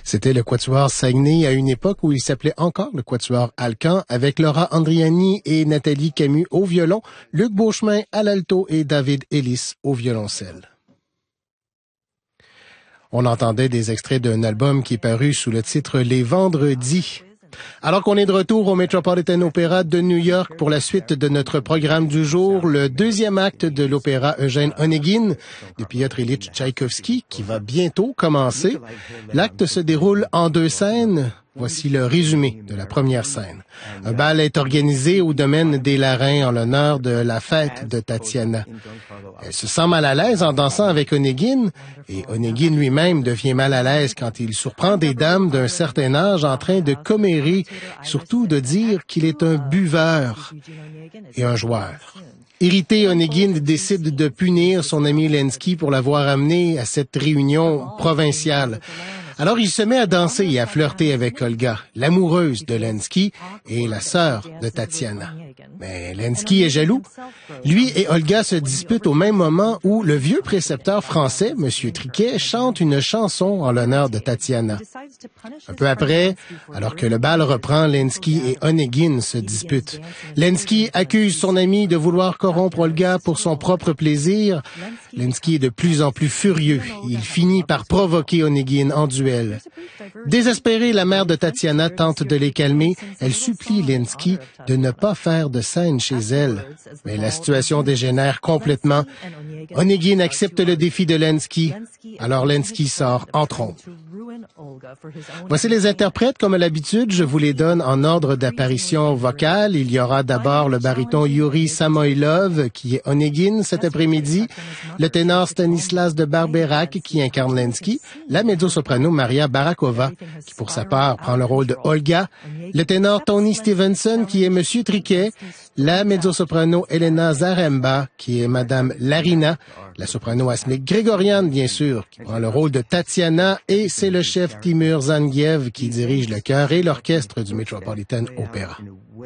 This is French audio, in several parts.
C'était le Quatuor Saguenay à une époque où il s'appelait encore le Quatuor Alcan, avec Laura Andriani et Nathalie Camus au violon, Luc Beauchemin à l'alto et David Ellis au violoncelle. On entendait des extraits d'un album qui est paru sous le titre Les Vendredis. Alors qu'on est de retour au Metropolitan Opera de New York pour la suite de notre programme du jour, le deuxième acte de l'opéra Eugène Onégine de Piotr Ilyich Tchaïkovski qui va bientôt commencer. L'acte se déroule en 2 scènes. Voici le résumé de la première scène. Un bal est organisé au domaine des Larins en l'honneur de la fête de Tatiana. Elle se sent mal à l'aise en dansant avec Onégine, et Onégine lui-même devient mal à l'aise quand il surprend des dames d'un certain âge en train de commérer, surtout de dire qu'il est un buveur et un joueur. Irrité, Onégine décide de punir son ami Lenski pour l'avoir amené à cette réunion provinciale. Alors il se met à danser et à flirter avec Olga, l'amoureuse de Lenski et la sœur de Tatiana. Mais Lenski est jaloux. Lui et Olga se disputent au même moment où le vieux précepteur français, M. Triquet, chante une chanson en l'honneur de Tatiana. Un peu après, alors que le bal reprend, Lenski et Onégine se disputent. Lenski accuse son ami de vouloir corrompre Olga pour son propre plaisir. Lenski est de plus en plus furieux. Il finit par provoquer Onégine en duel. Désespérée, la mère de Tatiana tente de les calmer. Elle supplie Lenski de ne pas faire de scène chez elle. Mais la situation dégénère complètement. Onégine accepte le défi de Lenski. Alors Lenski sort en trompe. Voici les interprètes. Comme à l'habitude, je vous les donne en ordre d'apparition vocale. Il y aura d'abord le baryton Yuri Samoilov, qui est Onégine cet après-midi, le ténor Stanislas de Barberac, qui incarne Lenski, la mezzo-soprano Maria Barakova, qui pour sa part prend le rôle de Olga, le ténor Tony Stevenson, qui est Monsieur Triquet, la mezzo-soprano Elena Zaremba, qui est Madame Larina, la soprano asmique grégoriane, bien sûr, qui prend le rôle de Tatiana, et c'est le chef Timur Zangiev qui dirige le chœur et l'orchestre du Metropolitan Opera.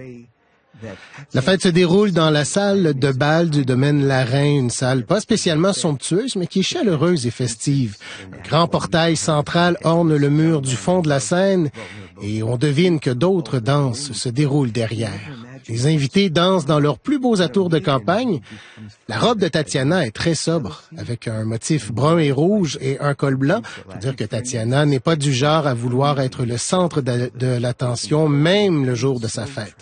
La fête se déroule dans la salle de bal du domaine Larin, une salle pas spécialement somptueuse, mais qui est chaleureuse et festive. Un grand portail central orne le mur du fond de la scène et on devine que d'autres danses se déroulent derrière. Les invités dansent dans leurs plus beaux atours de campagne. La robe de Tatiana est très sobre, avec un motif brun et rouge et un col blanc. Faut dire que Tatiana n'est pas du genre à vouloir être le centre de l'attention, même le jour de sa fête.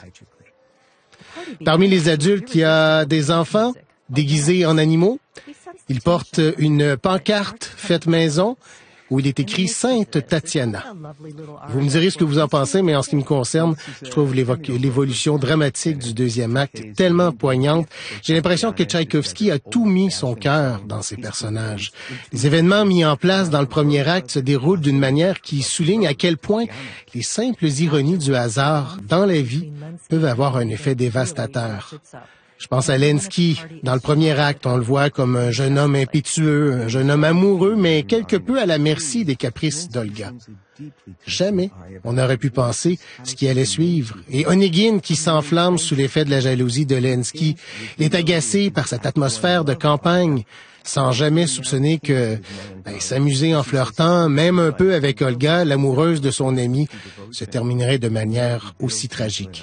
Parmi les adultes, il y a des enfants déguisés en animaux. Ils portent une pancarte faite maison où il est écrit Sainte Tatiana. Vous me direz ce que vous en pensez, mais en ce qui me concerne, je trouve l'évolution dramatique du deuxième acte tellement poignante. J'ai l'impression que Tchaïkovski a tout mis son cœur dans ses personnages. Les événements mis en place dans le premier acte se déroulent d'une manière qui souligne à quel point les simples ironies du hasard dans la vie peuvent avoir un effet dévastateur. Je pense à Lenski. Dans le premier acte, on le voit comme un jeune homme impétueux, un jeune homme amoureux, mais quelque peu à la merci des caprices d'Olga. Jamais on n'aurait pu penser ce qui allait suivre. Et Onégine, qui s'enflamme sous l'effet de la jalousie de Lenski, est agacé par cette atmosphère de campagne, sans jamais soupçonner que s'amuser en flirtant, même un peu avec Olga, l'amoureuse de son ami, se terminerait de manière aussi tragique.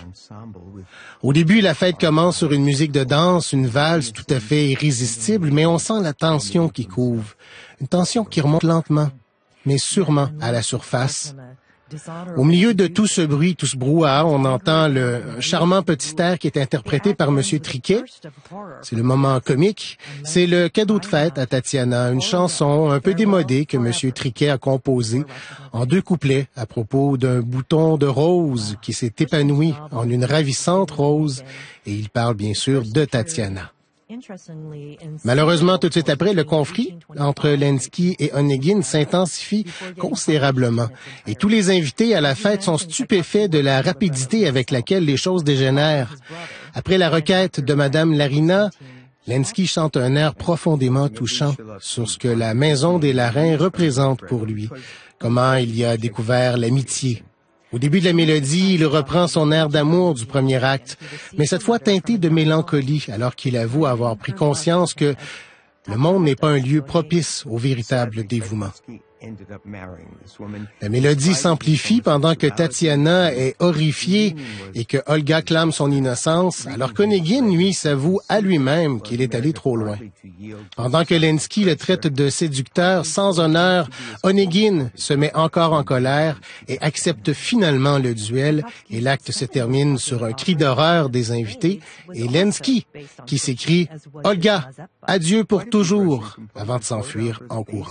Au début, la fête commence sur une musique de danse, une valse tout à fait irrésistible, mais on sent la tension qui couve, une tension qui remonte lentement, mais sûrement à la surface. Au milieu de tout ce bruit, tout ce brouhaha, on entend le charmant petit air qui est interprété par M. Triquet. C'est le moment comique. C'est le cadeau de fête à Tatiana, une chanson un peu démodée que M. Triquet a composée en 2 couplets à propos d'un bouton de rose qui s'est épanoui en une ravissante rose et il parle bien sûr de Tatiana. Malheureusement, tout de suite après, le conflit entre Lenski et Onégine s'intensifie considérablement. Et tous les invités à la fête sont stupéfaits de la rapidité avec laquelle les choses dégénèrent. Après la requête de Madame Larina, Lenski chante un air profondément touchant sur ce que la maison des Larins représente pour lui, comment il y a découvert l'amitié. Au début de la mélodie, il reprend son air d'amour du premier acte, mais cette fois teinté de mélancolie, alors qu'il avoue avoir pris conscience que le monde n'est pas un lieu propice au véritable dévouement. La mélodie s'amplifie pendant que Tatiana est horrifiée et que Olga clame son innocence, alors qu'Onegin, lui, s'avoue à lui-même qu'il est allé trop loin. Pendant que Lenski le traite de séducteur sans honneur, Onegin se met encore en colère et accepte finalement le duel, et l'acte se termine sur un cri d'horreur des invités et Lenski qui s'écrie « Olga, adieu pour toujours » avant de s'enfuir en courant.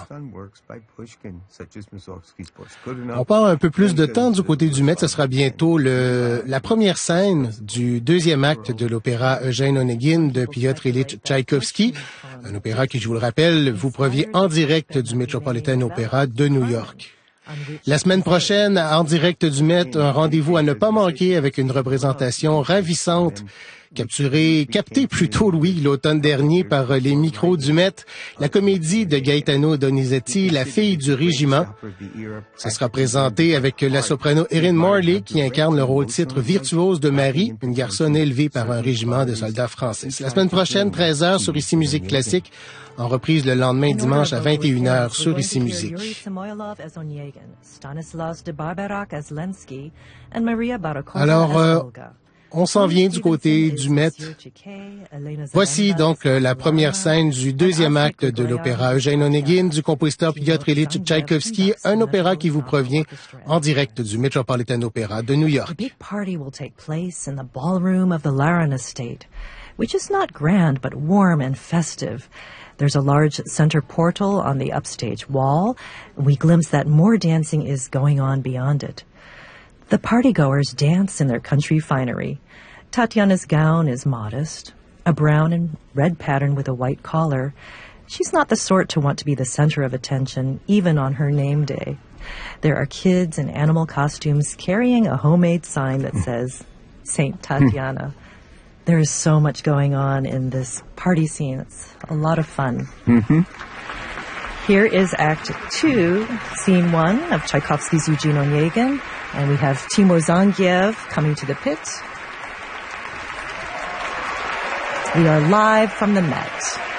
On part un peu plus de temps du côté du Met. Ce sera bientôt la première scène du deuxième acte de l'opéra Eugène Onegin de Piotr Ilyich Tchaïkovski. Un opéra qui, je vous le rappelle, vous provient en direct du Metropolitan Opera de New York. La semaine prochaine, en direct du Met, un rendez-vous à ne pas manquer avec une représentation ravissante captée plutôt, Louis, l'automne dernier par les micros du Met, la comédie de Gaetano Donizetti, La fille du régiment. Ça sera présenté avec la soprano Erin Morley qui incarne le rôle-titre virtuose de Marie, une garçonne élevée par un régiment de soldats français. La semaine prochaine, 13h sur Ici Musique Classique, en reprise le lendemain dimanche à 21h sur Ici Musique. Alors, on s'en vient du côté du Met. Voici donc la première scène du deuxième acte de l'opéra Eugène Onegin du compositeur Piotr Ilyich Tchaïkovski, un opéra qui vous provient en direct du Metropolitan Opera de New York. A big party will take place in the ballroom of the Laron estate, which is not grand but warm and festive. There's a large center portal on the upstage wall, and we glimpse that more dancing is going on beyond it. The partygoers dance in their country finery. Tatiana's gown is modest, a brown and red pattern with a white collar. She's not the sort to want to be the center of attention, even on her name day. There are kids in animal costumes carrying a homemade sign that says, Saint Tatiana. There is so much going on in this party scene. It's a lot of fun. Mm-hmm. Here is Act 2, Scene 1 of Tchaikovsky's Eugene Onegin, and we have Timur Zangiev coming to the pit. We are live from the Met.